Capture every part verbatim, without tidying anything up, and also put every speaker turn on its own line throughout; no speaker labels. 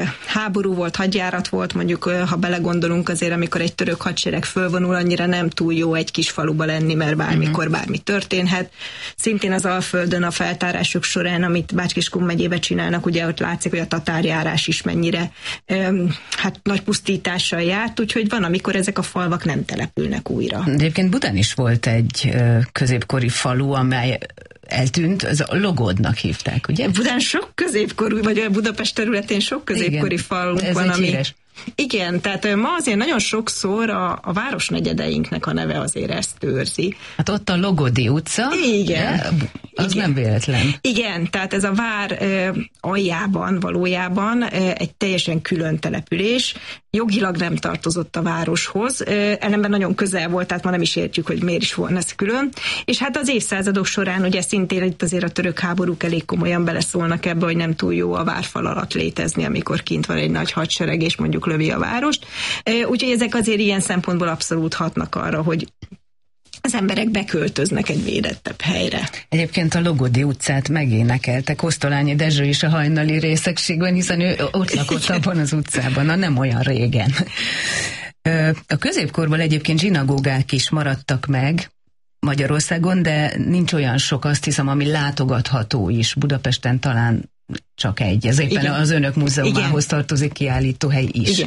háború volt, hadjárat volt, mondjuk ha belegondolunk azért, amikor egy török hadsereg fölvonul, annyira nem túl jó egy kis faluba lenni, mert bármikor bármi történhet. Szintén az Alföldön a feltárások során, amit Bács-Kiskun megyébe csinálnak, ugye ott látszik, hogy a tatárjárás is mennyire hát nagy pusztítással járt, úgyhogy van, amikor ezek a falvak nem települnek újra.
Egyébként Budán is volt egy középkori falu, amely eltűnt, az a Logódnak hívták, ugye?
Budán sok középkorú, vagy a Budapest területén sok középkori falunk van, ami... Híres. Igen, tehát ma azért nagyon sokszor a, a városnegyedeinknek a neve azért ezt őrzi.
Hát ott a Logodi utca,
igen,
az
igen.
Nem véletlen.
Igen, tehát ez a vár e, aljában valójában e, egy teljesen külön település, jogilag nem tartozott a városhoz, e, ellenben nagyon közel volt, tehát ma nem is értjük, hogy miért is volna ez külön, és hát az évszázadok során ugye szintén itt azért a török háborúk elég komolyan beleszólnak ebbe, hogy nem túl jó a várfal alatt létezni, amikor kint van egy nagy hadsereg, és mondjuk lövi a várost. Úgyhogy ezek azért ilyen szempontból abszolút hatnak arra, hogy az emberek beköltöznek egy védettebb helyre.
Egyébként a Logodi utcát megénekelte Kosztolányi Dezső is a hajnali részegségben, hiszen ő ott lakott abban az utcában, a nem olyan régen. A középkorból egyébként zsinagógák is maradtak meg Magyarországon, de nincs olyan sok, azt hiszem, ami látogatható is. Budapesten talán csak egy. Ez éppen igen. Az Önök múzeumához tartozik kiállítóhely is. Igen.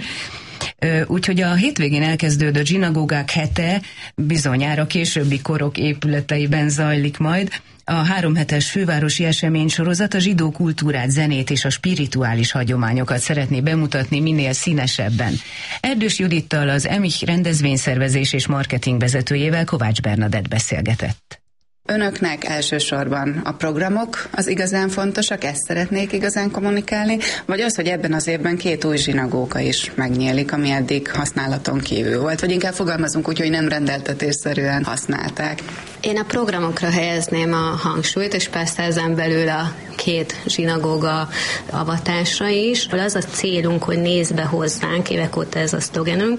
Úgyhogy a hétvégén elkezdődött zsinagógák hete bizonyára későbbi korok épületeiben zajlik majd. A háromhetes fővárosi eseménysorozat a zsidó kultúrát, zenét és a spirituális hagyományokat szeretné bemutatni minél színesebben. Erdős Judittal, az Emich rendezvényszervezés és marketing vezetőjével Kovács Bernadett beszélgetett.
Önöknek elsősorban a programok az igazán fontosak, ezt szeretnék igazán kommunikálni, vagy az, hogy ebben az évben két új zsinagóga is megnyílik, ami eddig használaton kívül volt, vagy inkább fogalmazunk úgy, hogy nem rendeltetésszerűen használták.
Én a programokra helyezném a hangsúlyt, és persze ezen belül a két zsinagóga avatásra is. Az a célunk, hogy nézd be hozzánk, évek óta ez a szlogenünk,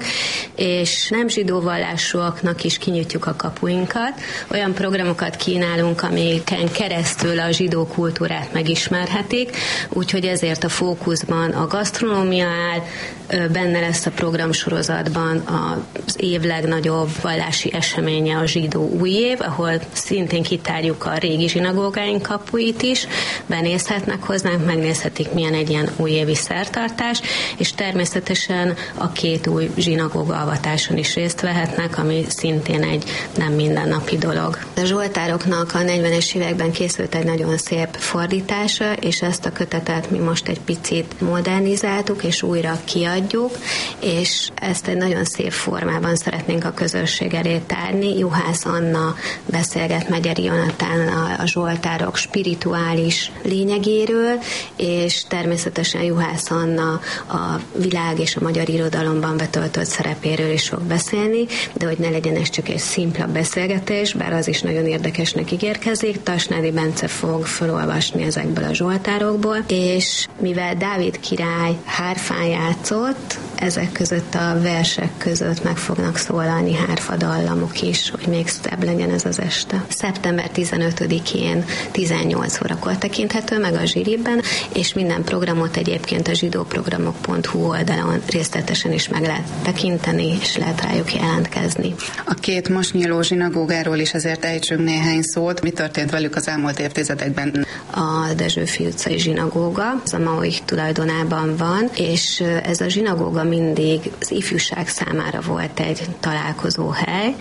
és nem zsidó vallásúaknak is kinyitjuk a kapuinkat. Olyan programokat kínálunk, amiken keresztül a zsidó kultúrát megismerhetik, úgyhogy ezért a fókuszban a gasztronómia áll, benne lesz a programsorozatban az év legnagyobb vallási eseménye a zsidó új év, ahol szintén kitárjuk a régi zsinagógáink kapuit is, benézhetnek hozzánk, megnézhetik, milyen egy ilyen újévi szertartás, és természetesen a két új zsinagóga avatáson is részt vehetnek, ami szintén egy nem mindennapi dolog. A zsoltároknak a negyvenes években készült egy nagyon szép fordítása, és ezt a kötetet mi most egy picit modernizáltuk, és újra kiadjuk, és ezt egy nagyon szép formában szeretnénk a közösség elé tárni. Juhász Anna beszélget Megyeri Jonatán a, a zsoltárok spirituális lényegéről, és természetesen Juhász Anna a világ és a magyar irodalomban betöltött szerepéről is fog beszélni, de hogy ne legyen ez csak egy szimpla beszélgetés, bár az is nagyon érdekesnek ígérkezik. Tasnádi Bence fog felolvasni ezekből a zsoltárokból, és mivel Dávid király hárfán játszott, ezek között a versek között meg fognak szólalni hárfadallamok is, hogy még szebb legyen ez az este. szeptember tizenötödikén tizennyolc órakor tekinthető meg a zsíriben, és minden programot egyébként a zsidóprogramok pont hu oldalon részletesen is meg lehet tekinteni, és lehet rájuk jelentkezni.
A két most nyíló zsinagógáról is azért ejtsünk néhány szót. Mi történt velük az elmúlt évtizedekben?
A Dezsőfi utcai zsinagóga, az a Maoik tulajdonában van, és ez a zsinagóga mindig az ifjúság számára volt egy találkozó hely,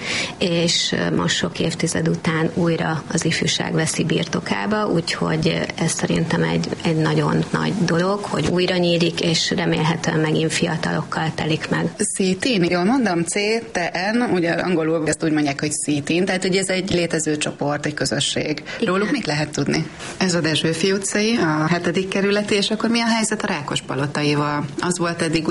és most sok évtized után újra az ifjúság veszi birtokába, úgyhogy ez szerintem egy, egy nagyon nagy dolog, hogy újra nyílik, és remélhetően megint fiatalokkal telik meg.
Szítin, jól mondom, C-T-N, ugye angolul ezt úgy mondják, hogy Szítin, tehát hogy ez egy létező csoport, egy közösség. Igen. Róluk mit lehet tudni? Ez a Dezsőfi utcai, a hetedik kerületi, és akkor mi a helyzet a Rákospalotaival? Az volt eddig ugye a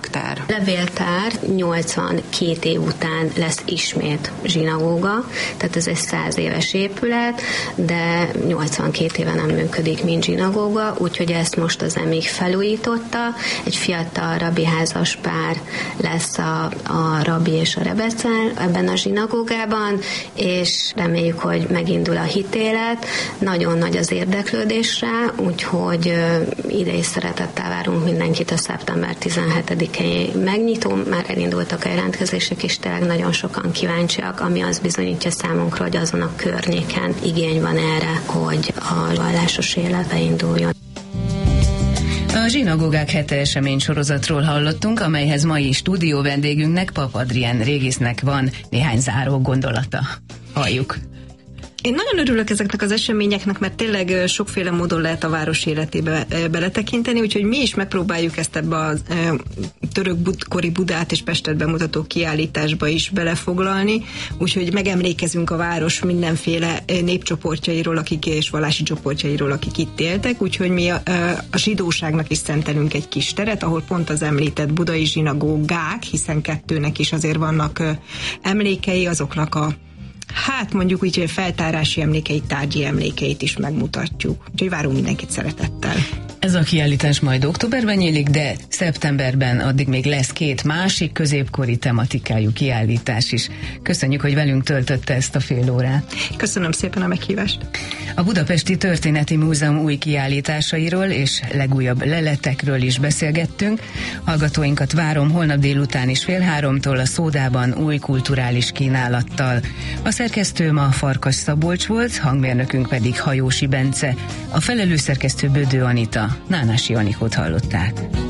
levélraktár?
Levéltár nyolcvankét év után lesz ismét zsinagóga, tehát ez egy száz éves épület, de nyolcvankét éve nem működik, mint zsinagóga, úgyhogy ezt most az emig felújította. Egy fiatal rabbi házas pár lesz a, a rabbi és a rebece ebben a zsinagógában, és reméljük, hogy megindul a hitélet. Nagyon nagy az érdeklődés rá, úgyhogy ide is szeretettel várunk mindenkit a szeptember tizenhetedikei megnyitó. Már elindultak a jelentkezések, és tényleg nagyon sokan kíváncsiak, ami az bizonyítja számunkra, hogy azon a környéken igény van erre, hogy a vallásos élet beinduljon.
A Zsinagógák hete esemény sorozatról hallottunk, amelyhez mai stúdió vendégünknek, Pap Adrien régésznek van néhány záró gondolata. Halljuk.
Én nagyon örülök ezeknek az eseményeknek, mert tényleg sokféle módon lehet a város életébe beletekinteni, úgyhogy mi is megpróbáljuk ezt ebbe a törökkori Budát és Pestet bemutató kiállításba is belefoglalni, úgyhogy megemlékezünk a város mindenféle népcsoportjairól, akik és vallási csoportjairól, akik itt éltek, úgyhogy mi a, a zsidóságnak is szentelünk egy kis teret, ahol pont az említett budai zsinagógák, hiszen kettőnek is azért vannak emlékei, azoknak a hát mondjuk úgy, hogy feltárási emlékeit, tárgyi emlékeit is megmutatjuk. Úgyhogy várunk mindenkit szeretettel.
Ez a kiállítás majd októberben nyílik, de szeptemberben addig még lesz két másik középkori tematikájú kiállítás is. Köszönjük, hogy velünk töltötte ezt a fél órát.
Köszönöm szépen a meghívást.
A Budapesti Történeti Múzeum új kiállításairól és legújabb leletekről is beszélgettünk. Hallgatóinkat várom holnap délután is fél háromtól a Szódában új kulturális kínálattal. A szerkesztő ma Farkas Szabolcs volt, hangmérnökünk pedig Hajósi Bence. A felelős szerkesztő Bödő Anita. Nánási Anikót hallották.